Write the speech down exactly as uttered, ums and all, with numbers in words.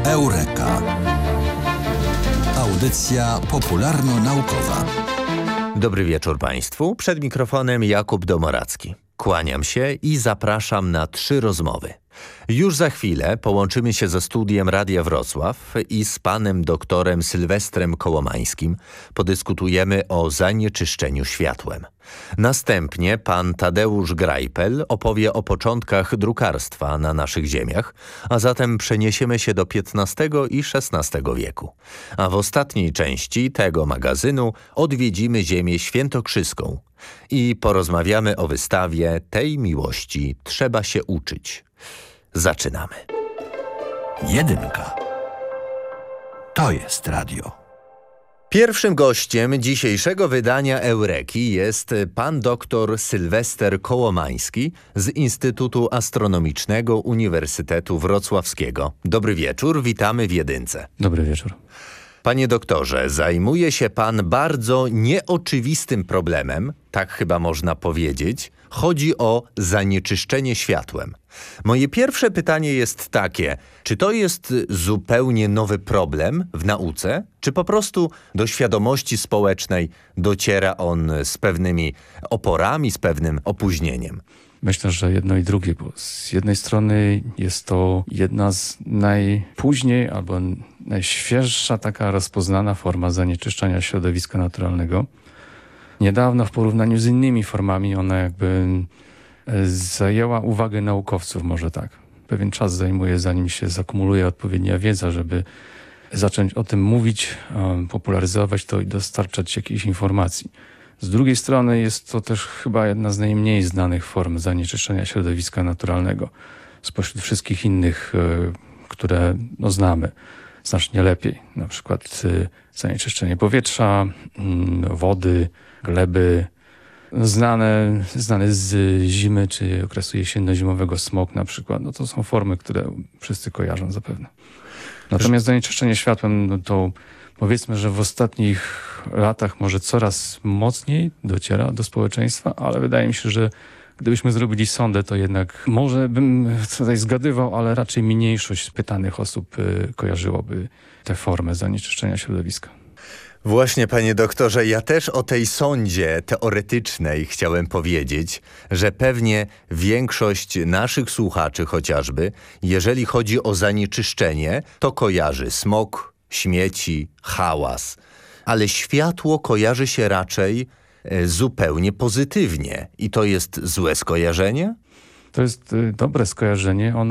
Eureka. Audycja popularno-naukowa. Dobry wieczór Państwu. Przed mikrofonem Jakub Domoracki. Kłaniam się i zapraszam na trzy rozmowy. Już za chwilę połączymy się ze studiem Radia Wrocław i z panem doktorem Sylwestrem Kołomańskim podyskutujemy o zanieczyszczeniu światłem. Następnie pan Tadeusz Grajpel opowie o początkach drukarstwa na naszych ziemiach, a zatem przeniesiemy się do piętnastego i szesnastego wieku. A w ostatniej części tego magazynu odwiedzimy ziemię świętokrzyską i porozmawiamy o wystawie Tej miłości trzeba się uczyć. Zaczynamy. Jedynka. To jest radio. Pierwszym gościem dzisiejszego wydania Eureki jest pan doktor Sylwester Kołomański z Instytutu Astronomicznego Uniwersytetu Wrocławskiego. Dobry wieczór, witamy w Jedynce. Dobry wieczór. Panie doktorze, zajmuje się pan bardzo nieoczywistym problemem, tak chyba można powiedzieć. Chodzi o zanieczyszczenie światłem. Moje pierwsze pytanie jest takie, czy to jest zupełnie nowy problem w nauce, czy po prostu do świadomości społecznej dociera on z pewnymi oporami, z pewnym opóźnieniem? Myślę, że jedno i drugie, bo z jednej strony jest to jedna z najpóźniej albo najświeższa taka rozpoznana forma zanieczyszczania środowiska naturalnego. Niedawno w porównaniu z innymi formami ona jakby zajęła uwagę naukowców, może tak. Pewien czas zajmuje, zanim się zakumuluje odpowiednia wiedza, żeby zacząć o tym mówić, popularyzować to i dostarczać jakiejś informacji. Z drugiej strony jest to też chyba jedna z najmniej znanych form zanieczyszczenia środowiska naturalnego. Spośród wszystkich innych, które no, znamy znacznie lepiej. Na przykład zanieczyszczenie powietrza, wody, gleby. Znane, znane z zimy czy okresu jesienno-zimowego smog na przykład. No to są formy, które wszyscy kojarzą zapewne. Natomiast zanieczyszczenie światłem no to powiedzmy, że w ostatnich latach może coraz mocniej dociera do społeczeństwa, ale wydaje mi się, że gdybyśmy zrobili sondę, to jednak może bym tutaj zgadywał, ale raczej mniejszość pytanych osób kojarzyłoby tę formę zanieczyszczenia środowiska. Właśnie, panie doktorze, ja też o tej sondzie teoretycznej chciałem powiedzieć, że pewnie większość naszych słuchaczy chociażby, jeżeli chodzi o zanieczyszczenie, to kojarzy smog, śmieci, hałas. Ale światło kojarzy się raczej e, zupełnie pozytywnie. I to jest złe skojarzenie? To jest dobre skojarzenie. Ono